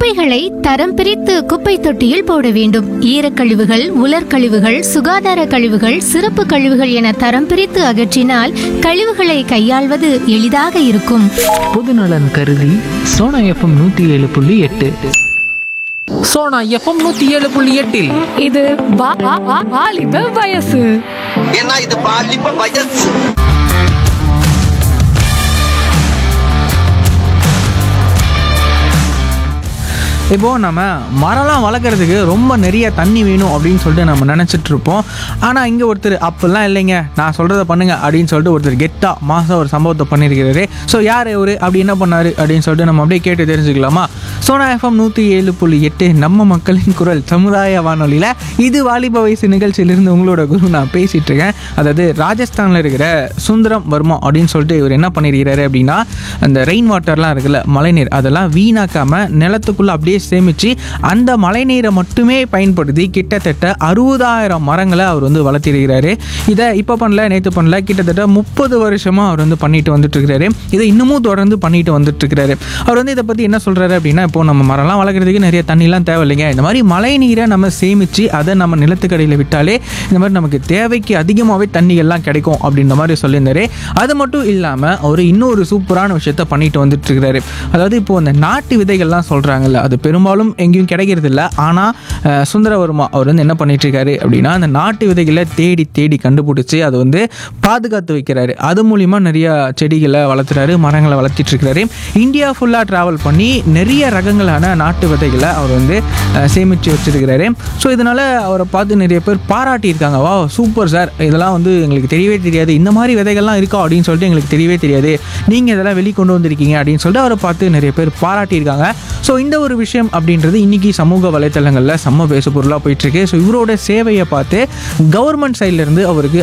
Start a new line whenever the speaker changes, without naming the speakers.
குப்பைகளை தரம் பிரித்து குப்பை தொட்டியில் போட வேண்டும். ஈரக்கழிவுகள், உலர்கழிவுகள், சுகாதார கழிவுகள், சிறப்பு கழிவுகள் என தரம் பிரித்து அகற்றினால் கழிவுகளை கையாள்வது எளிதாக இருக்கும்.
பொதுநலன் கருதி சோனா எஃப்எம் 107.8. சோனா எஃப்எம் 107.8
இது வாலிப வயசு.
ஏன்னா இது பாலிப்ப வயசு.
இப்போது நம்ம மரம்லாம் வளர்க்குறதுக்கு ரொம்ப நிறைய தண்ணி வேணும் அப்படின்னு சொல்லிட்டு நம்ம நினச்சிட்ருப்போம். ஆனால் இங்கே ஒருத்தர் அப்படிலாம் இல்லைங்க, நான் சொல்கிறத பண்ணுங்க அப்படின்னு சொல்லிட்டு ஒருத்தர் கெத்தாக மாதம் ஒரு சம்பவத்தை பண்ணியிருக்கிறாரு. ஸோ யார் இவர் அப்படி என்ன பண்ணார் அப்படின்னு சொல்லிட்டு நம்ம அப்படியே கேட்டு தெரிஞ்சுக்கலாமா? சோனா எஃப்எம் 107.8 நம்ம மக்களின் குரல் சமுதாய வானொலியில் இது வாலிப வயசு நிகழ்ச்சியிலிருந்து உங்களோட குரு நான் பேசிகிட்டு இருக்கேன். அதாவது ராஜஸ்தானில் இருக்கிற சுந்தரம் வர்மா அப்படின்னு சொல்லிட்டு இவர் என்ன பண்ணியிருக்கிறாரு அப்படின்னா, அந்த ரெயின் வாட்டர்லாம் இருக்குல்ல, மழைநீர், அதெல்லாம் வீணாக்காமல் நிலத்துக்குள்ளே அப்படியே சேமித்து அந்த மழை நீரை மட்டுமே பயன்படுத்தி கிட்டத்தட்ட 60,000 மரங்களை அவர் வந்து வளர்த்திருக்கிறாரு. இதை இப்போ பண்ணல, நேற்று பண்ணல, கிட்டத்தட்ட 30 வருஷமாக அவர் வந்து பண்ணிட்டு வந்துட்டு இருக்கிறாரு. இதை இன்னமும் தொடர்ந்து பண்ணிட்டு வந்துட்டு இருக்கிறாரு. அவர் வந்து இதை பற்றி என்ன சொல்கிறாரு அப்படின்னா, இப்போ நம்ம மரம்லாம் வளர்க்குறதுக்கு நிறைய தண்ணிலாம் தேவையில்லைங்க, இந்த மாதிரி மழை நீரை நம்ம சேமித்து அதை நம்ம நிலத்துக்கடியில் விட்டாலே இந்த மாதிரி நமக்கு தேவைக்கு அதிகமாகவே தண்ணிகள்லாம் கிடைக்கும் அப்படின்ற மாதிரி சொல்லியிருந்தாரு. அது மட்டும் இல்லாமல் அவர் இன்னொரு சூப்பரான விஷயத்த பண்ணிட்டு வந்துட்டு இருக்கிறாரு. அதாவது இப்போ அந்த நாட்டு விதைகள்லாம் சொல்கிறாங்கல்ல, அது பெரும்பாலும் எங்கேயும் கிடைக்கிறது இல்லை. ஆனால் சுந்தரவர்மா அவர் வந்து என்ன பண்ணிட்டு இருக்காரு அப்படின்னா, அந்த நாட்டு விதைகளை தேடி தேடி கண்டுபிடிச்சி அதை வந்து பாதுகாத்து வைக்கிறாரு. அது மூலிமா நிறைய செடிகளை வளர்த்துறாரு, மரங்களை வளர்த்திட்டு இருக்கிறாரு. இந்தியா ஃபுல்லாக ட்ராவல் பண்ணி நிறைய ரகங்களான நாட்டு விதைகளை அவர் வந்து சேமித்து வச்சிருக்கிறாரு. ஸோ இதனால் அவரை பார்த்து நிறைய பேர் பாராட்டியிருக்காங்க. வா சூப்பர் சார், இதெல்லாம் வந்து எங்களுக்கு தெரியவே தெரியாது, இந்த மாதிரி விதைகள்லாம் இருக்கா அப்படின்னு சொல்லிட்டு எங்களுக்கு தெரியவே தெரியாது, நீங்கள் இதெல்லாம் வெளிக்கொண்டு வந்திருக்கீங்க அப்படின்னு சொல்லிட்டு அவரை பார்த்து நிறைய பேர் பாராட்டியிருக்காங்க. ஸோ இந்த ஒரு விஷயம் அப்படின்றது இன்றைக்கி சமூக வலைத்தளங்களில் செம்ம பேசு பொருளாக போயிட்டுருக்கு. ஸோ இவரோட சேவையை பார்த்து கவர்மெண்ட் சைட்லேருந்து அவருக்கு